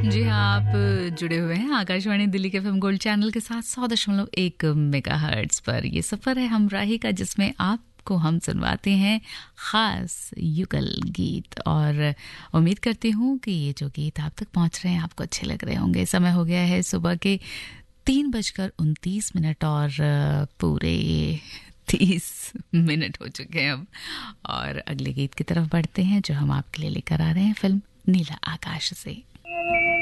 जी हाँ, आप जुड़े हुए हैं आकाशवाणी दिल्ली के एफएम गोल्ड चैनल के साथ 100.1 मेगाहर्ट्ज पर। ये सफ़र है हमराही का, जिसमें आपको हम सुनवाते हैं ख़ास युगल गीत। और उम्मीद करती हूँ कि ये जो गीत आप तक पहुँच रहे हैं आपको अच्छे लग रहे होंगे। समय हो गया है सुबह के 3:29 और पूरे 30 मिनट हो चुके हैं अब। और अगले गीत की तरफ बढ़ते हैं जो हम आपके लिए लेकर आ रहे हैं फिल्म नीला आकाश से।